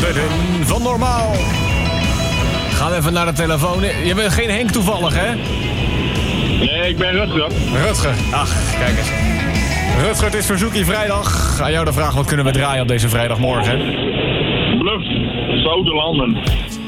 Schudden van Normaal. Gaan we even naar de telefoon. Je bent geen Henk toevallig, hè? Nee, ik ben Rutger. Rutger. Ach, kijk eens. Rutger, het is Verzoekie Vrijdag. Aan jou de vraag, wat kunnen we draaien op deze vrijdagmorgen? Bluff, Zouderlanden.